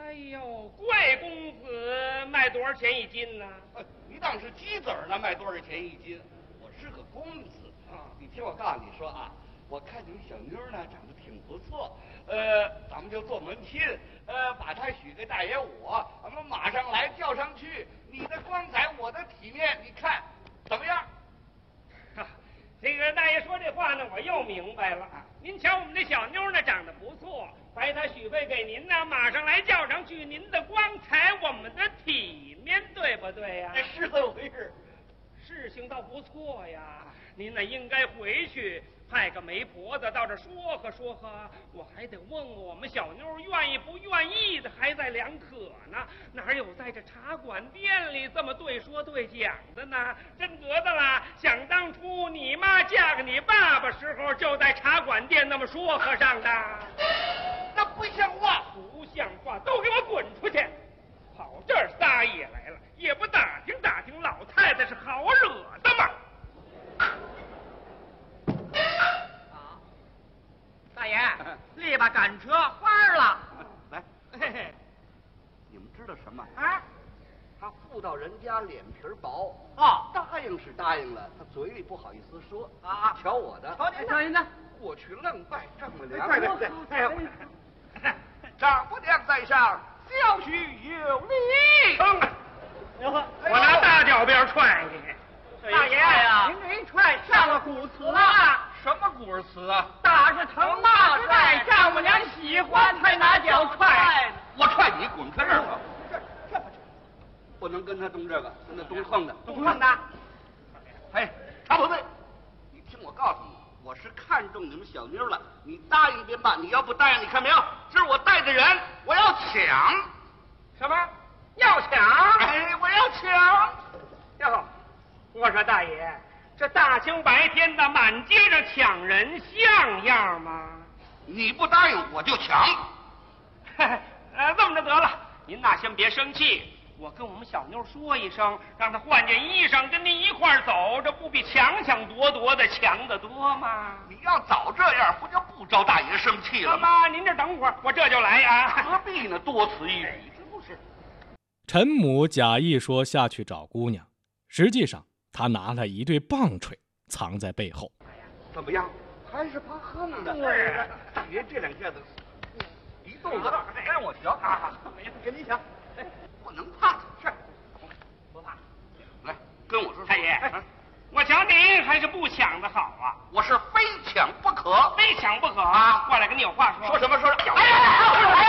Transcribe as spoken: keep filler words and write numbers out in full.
哎呦，贵公子卖多少钱一斤呢？ 呃、你当是鸡子儿呢，卖多少钱一斤？我是个公子啊！你听我告诉你说啊，我看你们小妞呢长得挺不错，呃，咱们就做门亲，呃，把她许给大爷我，咱们马上来叫上去。你的光彩，我的体面，你看怎么样？ 啊，这个大爷说这话呢，我又明白了。您瞧我们这小妞呢，长得不错，白她许配给您呢，马上来叫上去。您的光彩，我们的体面，对不对呀？ 是这么回事。 事情倒不错呀，您呢应该回去派个媒婆子到这说和说和，我还得问问我们小妞愿意不愿意的，还在两可呢。哪有在这茶馆店里这么对说对讲的呢？真格的啦！想当初你妈嫁给你爸爸时候，就在茶馆店那么说和上的。 那不像话， 不像话，都给我滚出去！跑这儿撒野来了，也不打听打听老太太是好惹的吗？ 啊，大爷，立吧赶车花了。 来， 嘿嘿， 你们知道什么啊？ 他妇道人家脸皮薄哦， 答应是答应了，他嘴里不好意思说啊。 瞧我的， 瞧您，瞧您的， 过去愣拜丈母娘。 对对对， 哎呦，丈母娘在上，小婿有礼。 哼！我拿大脚鞭踹你！ 大爷呀，您这一踹上了古词了。 什么古词啊？ 打是疼，骂是爱，丈母娘喜欢才拿脚踹。 我踹你，滚开这儿吧！这这不能跟他动这个，跟他动横的， 动横的。 哎，茶不对，你听我告诉你，我是看中你们小妞了，你答应便办，你要不答应，你看没有？这是我带的人，我要抢。 什么？要抢？ 哎，我要抢！ 哟，我说大爷，这大清白天的满街上抢人像样吗？ 你不答应我就抢。 呃，这么着得了，您呐先别生气，我跟我们小妞说一声，让她换件衣裳跟您一块儿走，这不比抢抢夺夺的强得多吗？ 你要早这样，不就不招大爷生气了吗？ 妈，您这等会儿，我这就来啊！ 何必呢？多此一举，是不是？ 陈母假意说下去找姑娘，实际上他拿了一对棒槌藏在背后。 怎么样？还是怕横的。对，大爷这两下子一肚子让我瞧啊！ 给你瞧， 不能怕。 是，不怕。 来，跟我说说。 大爷， 哎， 我瞧您还是不抢的好啊！ 我是非抢不可， 非抢不可啊！ 过来跟你有话说。 说什么？说什么？ 哎呀！